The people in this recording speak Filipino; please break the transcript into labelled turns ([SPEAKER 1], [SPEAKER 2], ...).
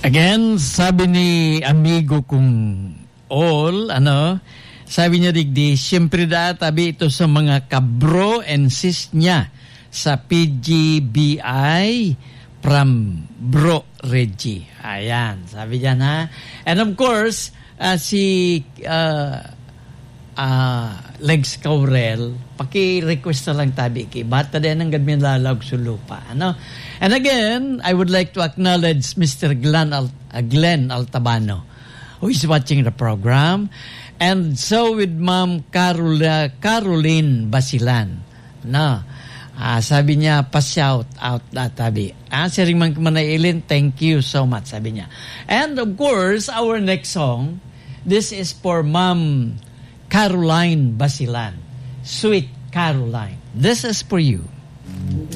[SPEAKER 1] Again, sabi ni amigo kong all, sabi niya digdi, siyempre tabi ito sa mga kabro and sis niya sa PGBI from Bro Reggie. Ayan, sabi niya na. And of course, si Legs Caurel, paki-request na lang tabi kay bata din ang gadmin lalag sa lupa. And again, I would like to acknowledge Mr. Glenn Altabano, who is watching the program. And so with Ma'am Caroline Basilan. Sabi niya, pa-shout out tabi. Siring man Manailin, thank you so much, sabi niya. And of course, our next song, this is for Ma'am Caroline Basilan. Sweet Caroline. This is for you.